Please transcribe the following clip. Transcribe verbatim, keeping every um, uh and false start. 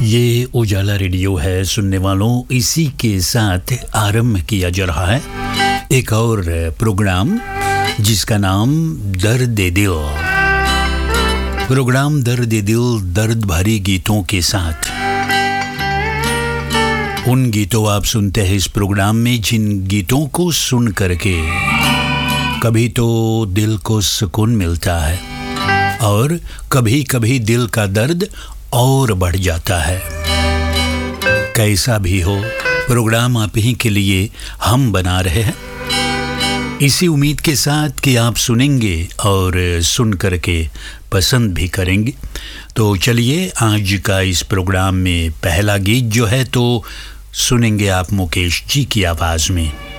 ये उजाला रेडियो है सुनने वालों, इसी के साथ आरंभ किया जा रहा है एक और प्रोग्राम जिसका नाम दर्द दिल। प्रोग्राम दर्द दिल दर्द भरी गीतों के साथ। उन गीतों आप सुनते हैं इस प्रोग्राम में जिन गीतों को सुन करके कभी तो दिल को सुकून मिलता है और कभी कभी दिल का दर्द और बढ़ जाता है। कैसा भी हो, प्रोग्राम आप ही के लिए हम बना रहे हैं, इसी उम्मीद के साथ कि आप सुनेंगे और सुन करके पसंद भी करेंगे। तो चलिए आज का इस प्रोग्राम में पहला गीत जो है तो सुनेंगे आप मुकेश जी की आवाज़ में।